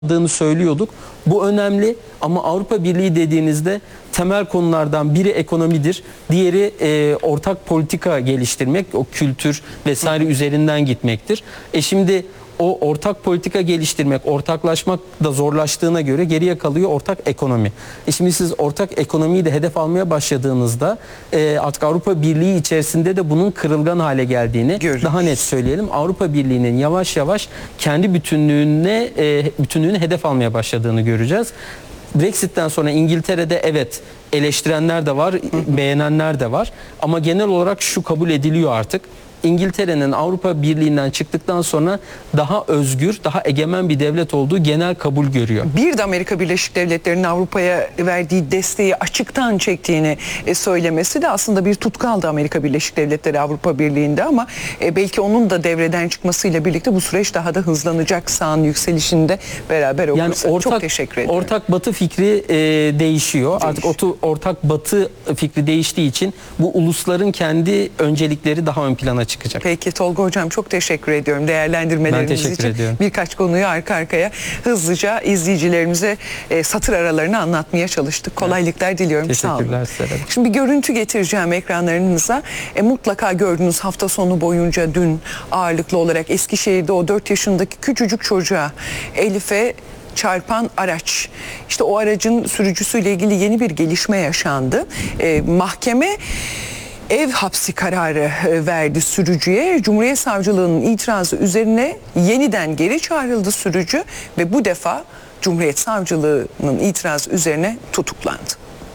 söylüyorduk. Bu önemli ama Avrupa Birliği dediğinizde temel konulardan biri ekonomidir. Diğeri ortak politika geliştirmek, o kültür vesaire üzerinden gitmektir. Şimdi o ortak politika geliştirmek, ortaklaşmak da zorlaştığına göre geriye kalıyor ortak ekonomi. Şimdi siz ortak ekonomiyi de hedef almaya başladığınızda artık Avrupa Birliği içerisinde de bunun kırılgan hale geldiğini daha net söyleyelim. Avrupa Birliği'nin yavaş yavaş kendi bütünlüğünü hedef almaya başladığını göreceğiz. Brexit'ten sonra İngiltere'de evet eleştirenler de var, beğenenler de var ama genel olarak şu kabul ediliyor artık. İngiltere'nin Avrupa Birliği'nden çıktıktan sonra daha özgür, daha egemen bir devlet olduğu genel kabul görüyor. Bir de Amerika Birleşik Devletleri'nin Avrupa'ya verdiği desteği açıktan çektiğini söylemesi de aslında bir tutkaldı Amerika Birleşik Devletleri Avrupa Birliği'nde ama belki onun da devreden çıkmasıyla birlikte bu süreç daha da hızlanacak sağın yükselişinde beraber okursak. Yani çok teşekkür ederim. Ortak Batı fikri değişiyor. Artık ortak Batı fikri değiştiği için bu ulusların kendi öncelikleri daha ön plana çıkacak. Peki Tolga Hocam çok teşekkür ediyorum değerlendirmeleriniz için. Ediyorum. Birkaç konuyu arka arkaya hızlıca izleyicilerimize satır aralarını anlatmaya çalıştık. Kolaylıklar diliyorum. Sağ olun. Teşekkürler size. Şimdi bir görüntü getireceğim ekranlarınıza. Mutlaka gördünüz hafta sonu boyunca dün ağırlıklı olarak Eskişehir'de o 4 yaşındaki küçücük çocuğa Elif'e çarpan araç. İşte o aracın sürücüsüyle ilgili yeni bir gelişme yaşandı. Mahkeme ev hapsi kararı verdi sürücüye. Cumhuriyet Savcılığı'nın itirazı üzerine yeniden geri çağrıldı sürücü ve bu defa Cumhuriyet Savcılığı'nın itirazı üzerine tutuklandı.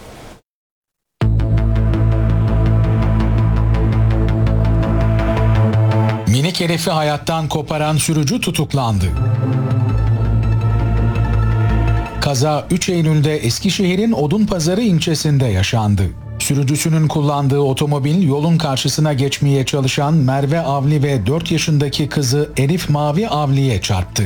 Minik Elif'i hayattan koparan sürücü tutuklandı. Kaza 3 Eylül'de Eskişehir'in Odunpazarı ilçesinde yaşandı. Sürücüsünün kullandığı otomobil yolun karşısına geçmeye çalışan Merve Avli ve 4 yaşındaki kızı Elif Mavi Avli'ye çarptı.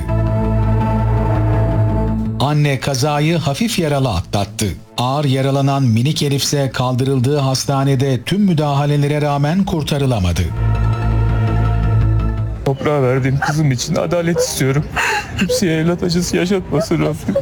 Anne kazayı hafif yaralı atlattı. Ağır yaralanan minik Elif ise kaldırıldığı hastanede tüm müdahalelere rağmen kurtarılamadı. Toprağa verdiğim kızım için adalet istiyorum. Kimseye evlat acısı yaşatmasın Rabbim.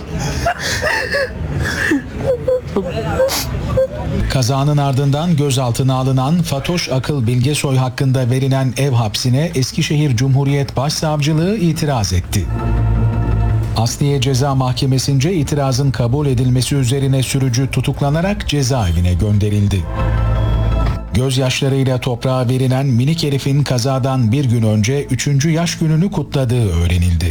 Kazanın ardından gözaltına alınan Fatoş Akıl Bilgesoy hakkında verilen ev hapsine Eskişehir Cumhuriyet Başsavcılığı itiraz etti. Asliye Ceza Mahkemesi'nce itirazın kabul edilmesi üzerine sürücü tutuklanarak cezaevine gönderildi. Gözyaşlarıyla toprağa verilen minik Elif'in kazadan bir gün önce 3. yaş gününü kutladığı öğrenildi.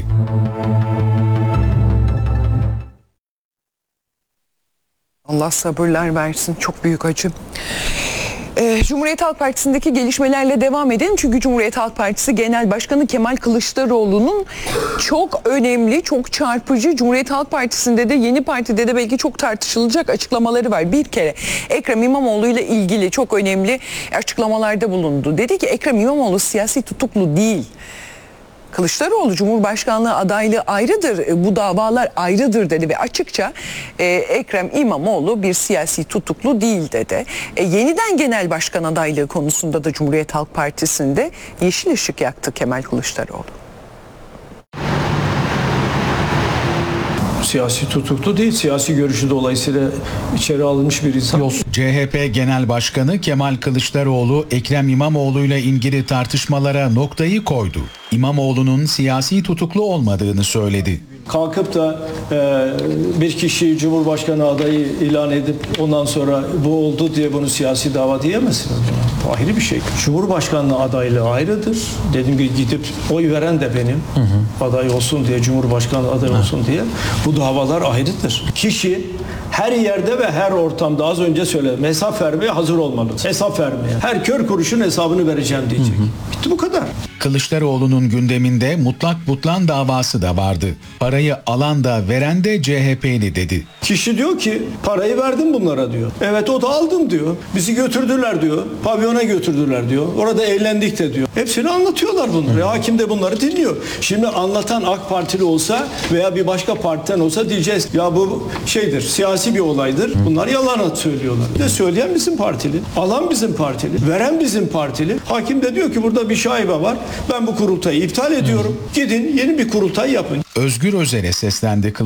Allah sabırlar versin. Çok büyük acı. Cumhuriyet Halk Partisi'ndeki gelişmelerle devam edelim. Çünkü Cumhuriyet Halk Partisi Genel Başkanı Kemal Kılıçdaroğlu'nun çok önemli, çok çarpıcı, Cumhuriyet Halk Partisi'nde de yeni partide de belki çok tartışılacak açıklamaları var. Bir kere Ekrem İmamoğlu ile ilgili çok önemli açıklamalarda bulundu. Dedi ki Ekrem İmamoğlu siyasi tutuklu değil. Kılıçdaroğlu Cumhurbaşkanlığı adaylığı ayrıdır, bu davalar ayrıdır dedi ve açıkça Ekrem İmamoğlu bir siyasi tutuklu değil dedi. Yeniden genel başkan adaylığı konusunda da Cumhuriyet Halk Partisi'nde yeşil ışık yaktı Kemal Kılıçdaroğlu. Siyasi tutuklu değil, siyasi görüşü dolayısıyla içeri alınmış bir insan. CHP Genel Başkanı Kemal Kılıçdaroğlu Ekrem İmamoğlu ile ilgili tartışmalara noktayı koydu. İmamoğlu'nun siyasi tutuklu olmadığını söyledi. Kalkıp da bir kişiyi Cumhurbaşkanı adayı ilan edip ondan sonra bu oldu diye bunu siyasi dava diyemezsiniz. Bu ayrı bir şey. Cumhurbaşkanlığı adaylığı ayrıdır. Dediğim gibi gidip oy veren de benim. Aday olsun diye, Cumhurbaşkanı aday olsun diye. Bu davalar ayrıdır. Kişi her yerde ve her ortamda az önce söyledim. Hesap vermeye hazır olmalı. Hesap vermeye. Her kör kuruşun hesabını vereceğim diyecek. Bitti bu kadar. Kılıçdaroğlu'nun gündeminde mutlak butlan davası da vardı. Parayı alan da veren de CHP'li dedi. Kişi diyor ki parayı verdim bunlara diyor. Evet o da aldım diyor. Bizi götürdüler diyor. Pavyona götürdüler diyor. Orada eğlendik de diyor. Hepsini anlatıyorlar bunları. Hakim de bunları dinliyor. Şimdi anlatan AK Partili olsa veya bir başka partiden olsa diyeceğiz ya bu şeydir, siyasi bir olaydır. Bunlar yalan söylüyorlar. Bir de söyleyen bizim partili. Alan bizim partili. Veren bizim partili. Hakim de diyor ki burada bir şaibe var. Ben bu kurultayı iptal ediyorum. Gidin yeni bir kurultay yapın. Özgür Özel'e seslendi.